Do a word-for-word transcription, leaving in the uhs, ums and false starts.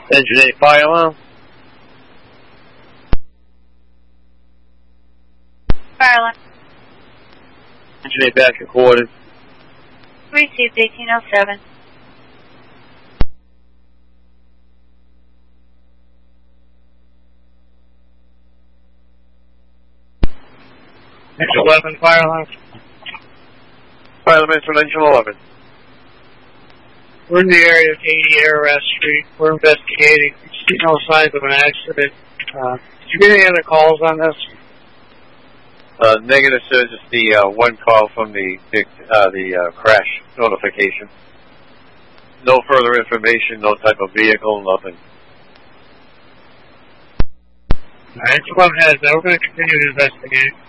Engine eight, fire alarm. Fire alarm. Engine eight, back recorded. Received eighteen oh seven. Engine eleven, fire alarm. Fire alarm from engine eleven. We're in the area of eighty Ararat Street. We're investigating. We see no signs of an accident. Uh, did you get any other calls on this? Uh, negative, sir. Just the uh, one call from the uh, the uh, crash notification. No further information. No type of vehicle. Nothing. All right, so go ahead. Now we're going to continue to investigate.